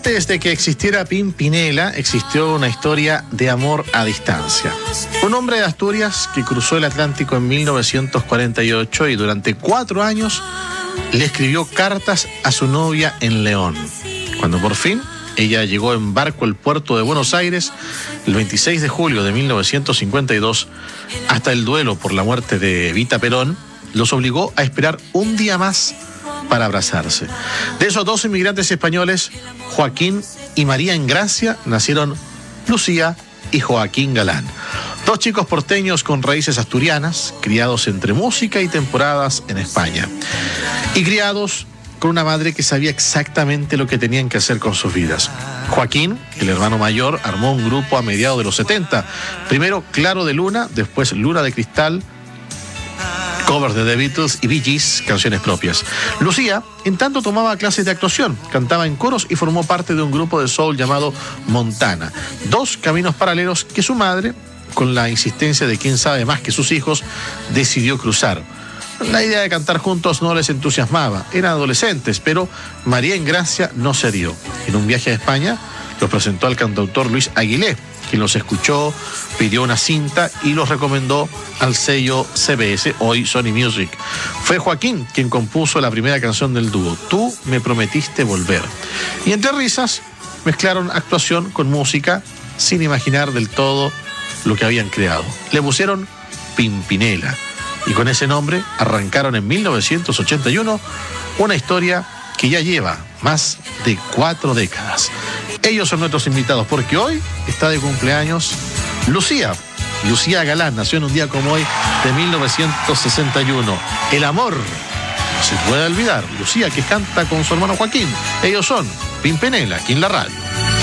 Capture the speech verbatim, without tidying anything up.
Antes de que existiera Pimpinela, existió una historia de amor a distancia. Un hombre de Asturias que cruzó el Atlántico en mil novecientos cuarenta y ocho y durante cuatro años le escribió cartas a su novia en León. Cuando por fin ella llegó en barco al puerto de Buenos Aires el veintiséis de julio de mil novecientos cincuenta y dos, hasta el duelo por la muerte de Evita Perón, los obligó a esperar un día más para abrazarse. De esos dos inmigrantes españoles, Joaquín y María Engracia, nacieron Lucía y Joaquín Galán. Dos chicos porteños con raíces asturianas, criados entre música y temporadas en España. Y criados con una madre que sabía exactamente lo que tenían que hacer con sus vidas. Joaquín, el hermano mayor, armó un grupo a mediados de los setenta. Primero Claro de Luna, después Luna de Cristal, covers de The Beatles y Bee Gees, canciones propias. Lucía, en tanto, tomaba clases de actuación, cantaba en coros y formó parte de un grupo de soul llamado Montana. Dos caminos paralelos que su madre, con la insistencia de quien sabe más que sus hijos, decidió cruzar. La idea de cantar juntos no les entusiasmaba, eran adolescentes, pero María Engracia no cedió. En un viaje a España, los presentó al cantautor Luis Aguilé, quien los escuchó, pidió una cinta y los recomendó al sello C B S, hoy Sony Music. Fue Joaquín quien compuso la primera canción del dúo, Tú me prometiste volver. Y entre risas, mezclaron actuación con música sin imaginar del todo lo que habían creado. Le pusieron Pimpinela y con ese nombre arrancaron en mil novecientos ochenta y uno una historia que ya lleva más de cuatro décadas. Ellos son nuestros invitados porque hoy está de cumpleaños Lucía. Lucía Galán nació en un día como hoy de mil novecientos sesenta y uno. El amor no se puede olvidar. Lucía, que canta con su hermano Joaquín. Ellos son Pimpinela, aquí en la radio.